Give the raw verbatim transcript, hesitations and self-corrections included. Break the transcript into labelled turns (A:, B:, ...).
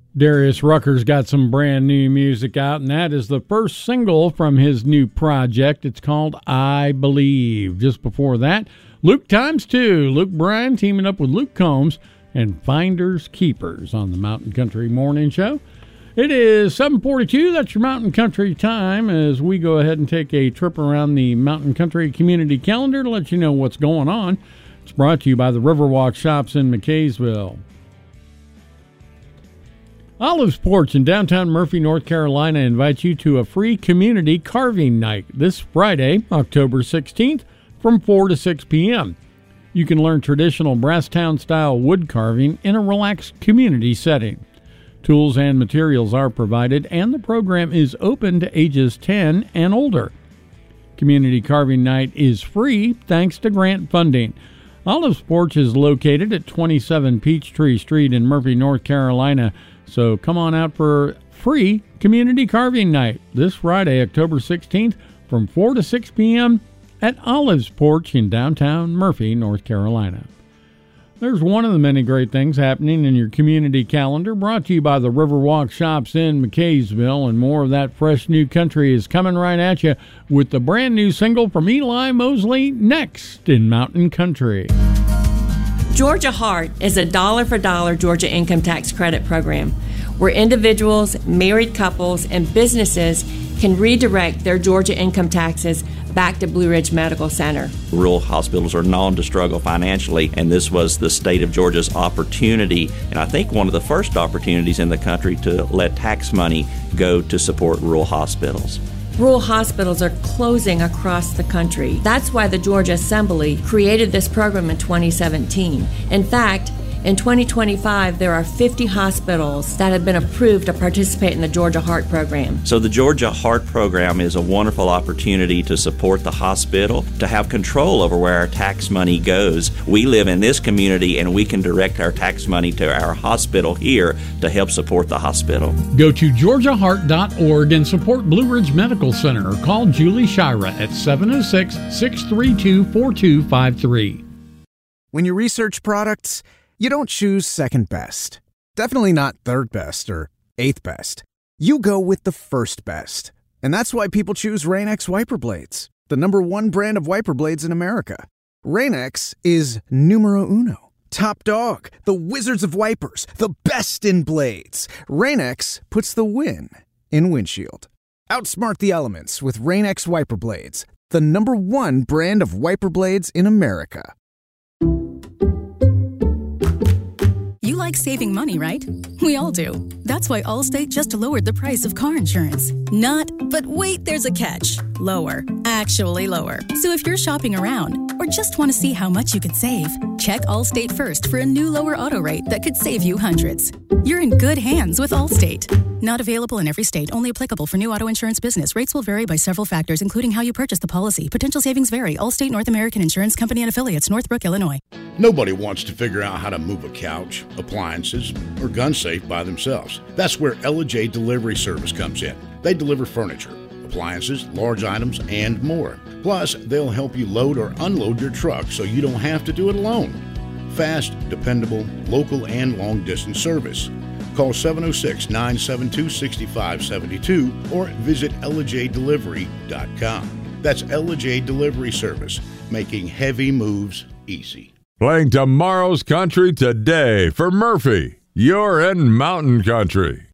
A: Darius Rucker's got some brand new music out, and that is the first single from his new project. It's called I Believe. Just before that, Luke Times two. Luke Bryan teaming up with Luke Combs and Finders Keepers on the Mountain Country Morning Show. It is seven forty-two. That's your Mountain Country time as we go ahead and take a trip around the Mountain Country community calendar to let you know what's going on. It's brought to you by the Riverwalk Shops in McKaysville. Olive's Porch in downtown Murphy, North Carolina invites you to a free community carving night this Friday, October sixteenth, from four to six p.m. You can learn traditional Brasstown-style wood carving in a relaxed community setting. Tools and materials are provided, and the program is open to ages ten and older. Community Carving Night is free thanks to grant funding. Olive's Porch is located at twenty-seven Peachtree Street in Murphy, North Carolina. So come on out for free Community Carving Night this Friday, October sixteenth, from four to six p.m. at Olive's Porch in downtown Murphy, North Carolina. There's one of the many great things happening in your community calendar, brought to you by the Riverwalk Shops in McKaysville, and more of that fresh new country is coming right at you with the brand new single from Eli Mosley, next in Mountain Country.
B: Georgia Heart is a dollar-for-dollar Georgia income tax credit program where individuals, married couples, and businesses can redirect their Georgia income taxes back to Blue Ridge Medical Center.
C: Rural hospitals are known to struggle financially, and this was the state of Georgia's opportunity, and I think one of the first opportunities in the country to let tax money go to support rural hospitals.
B: Rural hospitals are closing across the country. That's why the Georgia Assembly created this program in twenty seventeen. In fact, in twenty twenty-five, there are fifty hospitals that have been approved to participate in the Georgia Heart Program.
C: So the Georgia Heart Program is a wonderful opportunity to support the hospital, to have control over where our tax money goes. We live in this community, and we can direct our tax money to our hospital here to help support the hospital.
A: Go to georgia heart dot org and support Blue Ridge Medical Center, or call Julie Shira at seven oh six, six three two, four two five three.
D: When you research products, you don't choose second best. Definitely not third best or eighth best. You go with the first best. And that's why people choose Rain-X wiper blades, the number one brand of wiper blades in America. Rain-X is numero uno. Top dog, the wizards of wipers, the best in blades. Rain-X puts the win in windshield. Outsmart the elements with Rain-X wiper blades, the number one brand of wiper blades in America.
E: You like saving money, right? We all do. That's why Allstate just lowered the price of car insurance. Not, but wait, there's a catch. Lower. Actually lower. So if you're shopping around or just want to see how much you could save, check Allstate first for a new lower auto rate that could save you hundreds. You're in good hands with Allstate. Not available in every state. Only applicable for new auto insurance business. Rates will vary by several factors, including how you purchase the policy. Potential savings vary. Allstate North American Insurance Company and Affiliates, Northbrook, Illinois.
F: Nobody wants to figure out how to move a couch, appliances, or gun safe by themselves. That's where Ella J Delivery Service comes in. They deliver furniture, appliances, large items, and more. Plus, they'll help you load or unload your truck so you don't have to do it alone. Fast, dependable, local, and long-distance service. Call seven oh six, nine seven two, six five seven two or visit ella j delivery dot com. That's Ella J Delivery Service, making heavy moves easy.
G: Playing tomorrow's country today for Murphy. You're in Mountain Country.